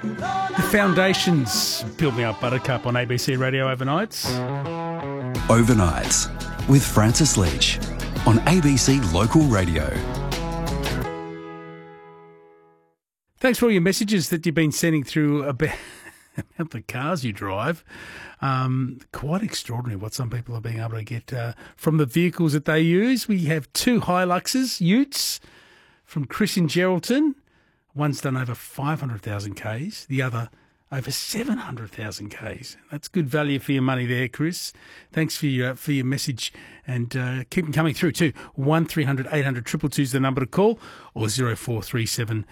The Foundations building up Buttercup on ABC Radio Overnights. Overnights with Francis Leach on ABC Local Radio. Thanks for all your messages that you've been sending through about the cars you drive. Quite extraordinary what some people are being able to get from the vehicles that they use. We have two Hiluxes, Utes, from Chris in Geraldton. One's done over 500,000 Ks, the other over 700,000 Ks. That's good value for your money there, Chris. Thanks for your message, and keep them coming through too. 1300 800 222 is the number to call, or 0437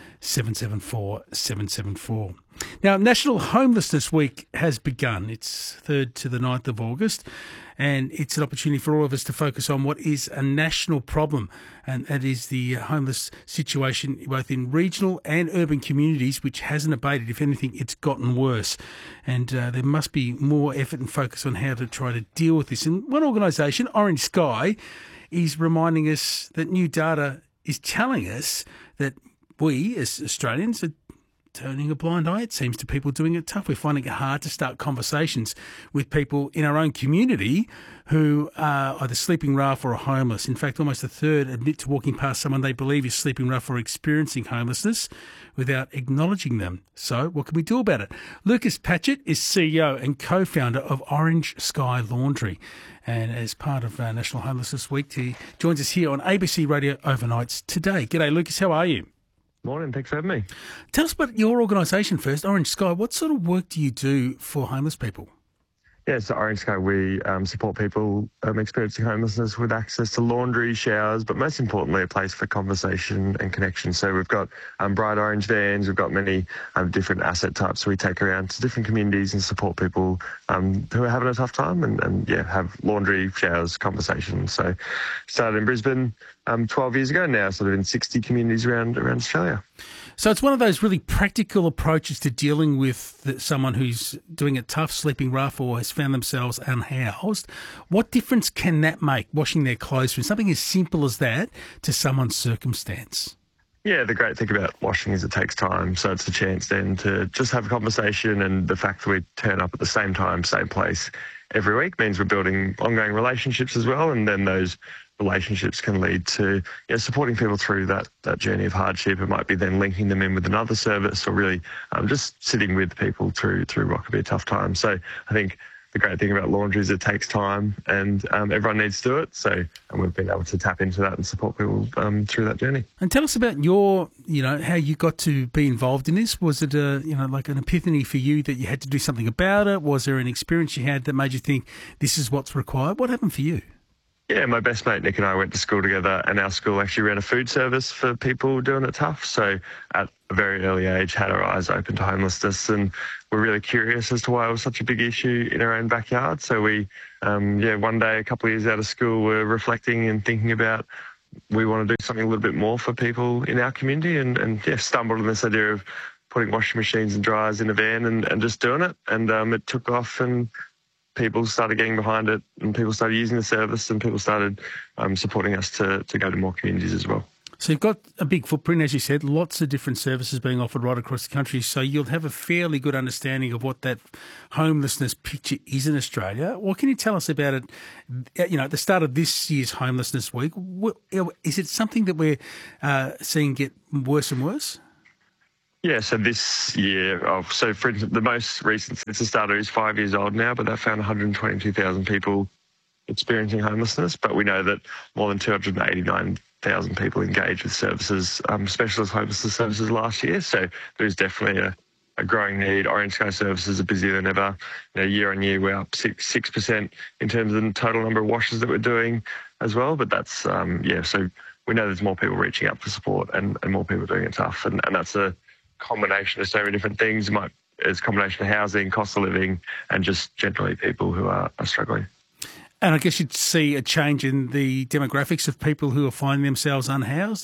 774 774. Now, National Homelessness Week has begun. It's 3rd to the 9th of August, and it's an opportunity for all of us to focus on what is a national problem, and that is the homeless situation both in regional and urban communities, which hasn't abated. If anything, it's gotten worse, and there must be more effort and focus on how to try to deal with this. And one organisation, Orange Sky, is reminding us that new data is telling us that we, as Australians, are turning a blind eye, it seems, to people doing it tough. We're finding it hard to start conversations with people in our own community who are either sleeping rough or are homeless. In fact, almost a third admit to walking past someone they believe is sleeping rough or experiencing homelessness without acknowledging them. So what can we do about it? Lucas Patchett is CEO and co-founder of Orange Sky Laundry. And as part of National Homelessness Week, he joins us here on ABC Radio Overnights today. G'day, Lucas. How are you? Morning, thanks for having me. Tell us about your organisation first, Orange Sky. What sort of work do you do for homeless people? Yeah, so Orange Sky, we support people experiencing homelessness with access to laundry, showers, but most importantly, a place for conversation and connection. So we've got bright orange vans, we've got many different asset types. So we take around to different communities and support people who are having a tough time and have laundry, showers, conversations. So started in Brisbane 12 years ago now, sort of in 60 communities around Australia. So it's one of those really practical approaches to dealing with someone who's doing it tough, sleeping rough, or has found themselves unhoused. What difference can that make, washing their clothes, from something as simple as that to someone's circumstance? Yeah, the great thing about washing is it takes time. So it's a chance then to just have a conversation, and the fact that we turn up at the same time, same place every week means we're building ongoing relationships as well. And then those relationships can lead to supporting people through that journey of hardship. It might be then linking them in with another service, or really just sitting with people through what could be a tough time. So I think the great thing about laundry is it takes time, and everyone needs to do it. So, and we've been able to tap into that and support people through that journey. And tell us about your, how you got to be involved in this. Was it like an epiphany for you that you had to do something about it? Was there an experience you had that made you think this is what's required? What happened for you? Yeah, my best mate Nick and I went to school together, and our school actually ran a food service for people doing it tough. So at a very early age, had our eyes open to homelessness, and we're really curious as to why it was such a big issue in our own backyard. So we, one day, a couple of years out of school, we're reflecting and thinking about we want to do something a little bit more for people in our community, and stumbled on this idea of putting washing machines and dryers in a van and just doing it. And it took off, and people started getting behind it, and people started using the service, and people started supporting us to go to more communities as well. So you've got a big footprint, as you said, lots of different services being offered right across the country. So you'll have a fairly good understanding of what that homelessness picture is in Australia. What can you tell us about it, at the start of this year's Homelessness Week? Is it something that we're seeing get worse and worse? Yeah, so this year, for instance, the most recent census data is 5 years old now, but they found 122,000 people experiencing homelessness. But we know that more than 289,000 people engaged with services, specialist homelessness services last year. So there's definitely a growing need. Orange Sky services are busier than ever. Year on year, we're up 6% in terms of the total number of washes that we're doing as well. But that's, so we know there's more people reaching out for support and more people doing it tough. And that's a combination of so many different things. It's a combination of housing, cost of living, and just generally people who are struggling. And I guess you'd see a change in the demographics of people who are finding themselves unhoused,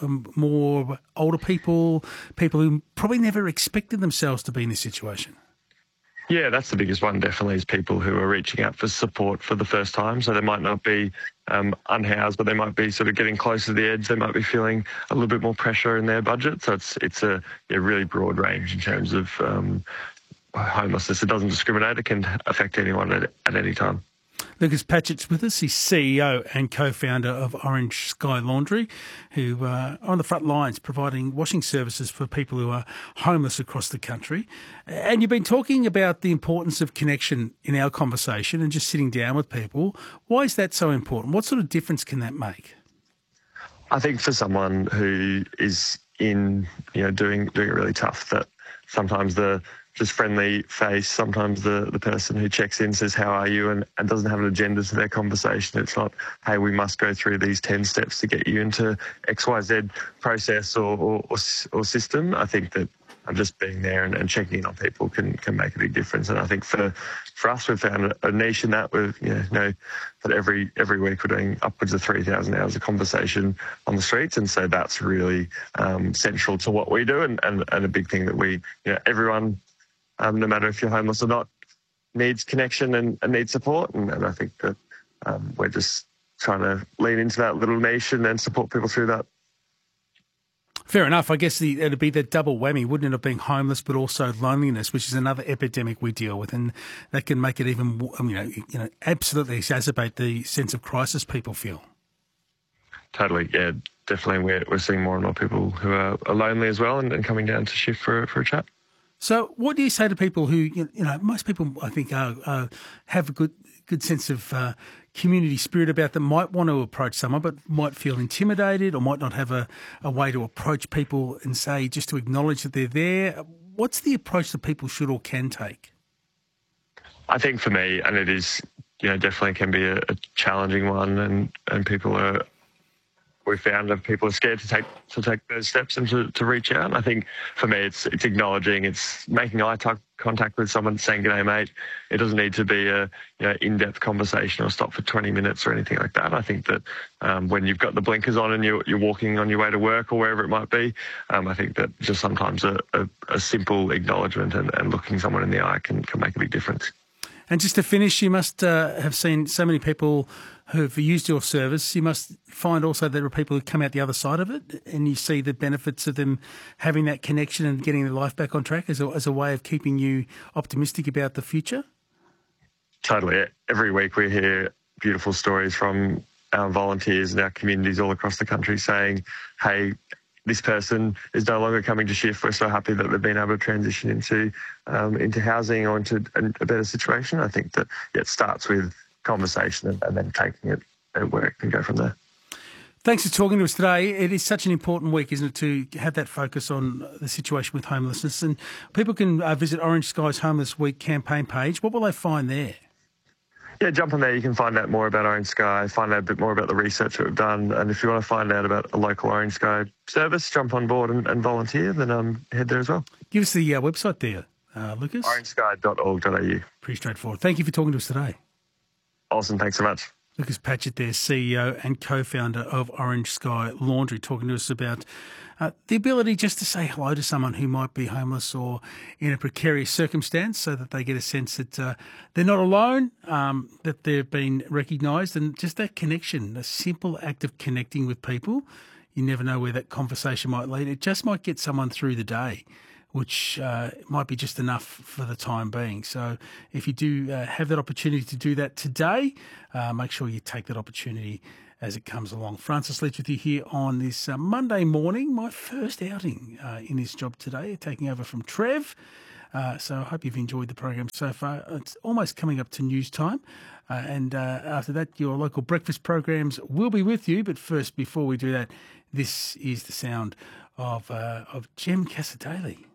more older people who probably never expected themselves to be in this situation. Yeah, that's the biggest one, definitely, is people who are reaching out for support for the first time. So they might not be unhoused, but they might be sort of getting close to the edge. They might be feeling a little bit more pressure in their budget. So it's a really broad range in terms of homelessness. It doesn't discriminate. It can affect anyone at any time. Lucas Patchett's with us. He's CEO and co-founder of Orange Sky Laundry, who are on the front lines providing washing services for people who are homeless across the country. And you've been talking about the importance of connection in our conversation and just sitting down with people. Why is that so important? What sort of difference can that make? I think for someone who is doing it really tough, that sometimes the just friendly face, sometimes the person who checks in says, how are you, and doesn't have an agenda to their conversation. It's not, hey, we must go through these 10 steps to get you into XYZ process or system. I think that just being there and checking in on people can make a big difference. And I think for us, we've found a niche in that. We've know that every week we're doing upwards of 3,000 hours of conversation on the streets, and so that's really central to what we do, and a big thing that we, everyone, no matter if you're homeless or not, needs connection and needs support. And I think that we're just trying to lean into that little niche and support people through that. Fair enough. I guess it'd be that double whammy, wouldn't it, of being homeless but also loneliness, which is another epidemic we deal with, and that can make it even, absolutely exacerbate the sense of crisis people feel. Totally, yeah, definitely. We're seeing more and more people who are lonely as well and coming down to shift for a chat. So what do you say to people who, most people I think have a good sense of community spirit about them, might want to approach someone but might feel intimidated or might not have a way to approach people and say, just to acknowledge that they're there? What's the approach that people should or can take? I think for me, and it is, definitely can be a challenging one, and people are, we found that people are scared to take those steps and to reach out. And I think for me, it's acknowledging, it's making eye contact with someone, saying, "G'day, mate." It doesn't need to be a in-depth conversation or stop for 20 minutes or anything like that. I think that when you've got the blinkers on and you're walking on your way to work or wherever it might be, I think that just sometimes a simple acknowledgement and looking someone in the eye can make a big difference. And just to finish, you must have seen so many people who have used your service. You must find also there are people who come out the other side of it, and you see the benefits of them having that connection and getting their life back on track as a way of keeping you optimistic about the future. Totally. Every week we hear beautiful stories from our volunteers and our communities all across the country saying, hey, this person is no longer coming to shift. We're so happy that they've been able to transition into housing or into a better situation. I think that it starts with conversation and then taking it at work and go from there. Thanks for talking to us today. It is such an important week, isn't it, to have that focus on the situation with homelessness. And people can visit Orange Sky's Homeless Week campaign page. What will they find there? Yeah, jump on there. You can find out more about Orange Sky, find out a bit more about the research that we've done. And if you want to find out about a local Orange Sky service, jump on board and volunteer, then head there as well. Give us the website there, Lucas. orangesky.org.au. Pretty straightforward. Thank you for talking to us today. Awesome. Thanks so much. Lucas Patchett there, CEO and co-founder of Orange Sky Laundry, talking to us about the ability just to say hello to someone who might be homeless or in a precarious circumstance, so that they get a sense that they're not alone, that they've been recognised, and just that connection, a simple act of connecting with people. You never know where that conversation might lead. It just might get someone through the day, which might be just enough for the time being. So if you do have that opportunity to do that today, make sure you take that opportunity as it comes along. Francis Leach with you here on this Monday morning, my first outing in this job today, taking over from Trev. So I hope you've enjoyed the program so far. It's almost coming up to news time. And after that, your local breakfast programs will be with you. But first, before we do that, this is the sound of Jem Casadei.